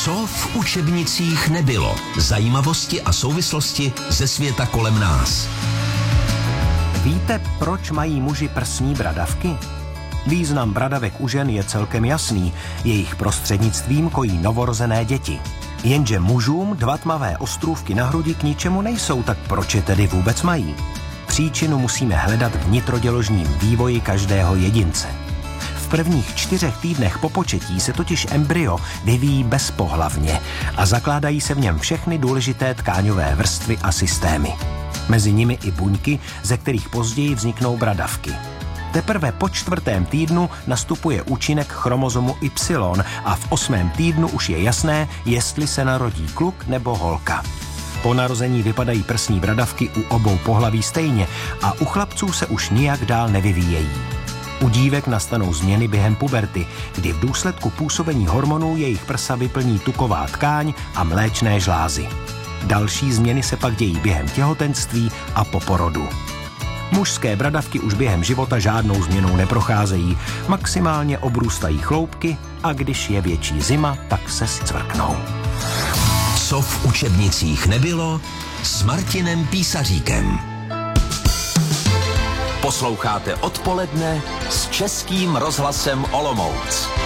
Co v učebnicích nebylo? Zajímavosti a souvislosti ze světa kolem nás. Víte, proč mají muži prsní bradavky? Význam bradavek u žen je celkem jasný. Jejich prostřednictvím kojí novorozené děti. Jenže mužům 2 tmavé ostrůvky na hrudi k ničemu nejsou, tak proč je tedy vůbec mají? Příčinu musíme hledat v nitroděložním vývoji každého jedince. V prvních 4 týdnech po početí se totiž embryo vyvíjí bezpohlavně a zakládají se v něm všechny důležité tkáňové vrstvy a systémy. Mezi nimi i buňky, ze kterých později vzniknou bradavky. Teprve po 4. týdnu nastupuje účinek chromozomu Y a v 8. týdnu už je jasné, jestli se narodí kluk nebo holka. Po narození vypadají prsní bradavky u obou pohlaví stejně a u chlapců se už nijak dál nevyvíjejí. U dívek nastanou změny během puberty, kdy v důsledku působení hormonů jejich prsa vyplní tuková tkáň a mléčné žlázy. Další změny se pak dějí během těhotenství a po porodu. Mužské bradavky už během života žádnou změnou neprocházejí, maximálně obrůstají chloupky a když je větší zima, tak se zcvrknou. Co v učebnicích nebylo s Martinem Písaříkem. Posloucháte Odpoledne s Českým rozhlasem Olomouc.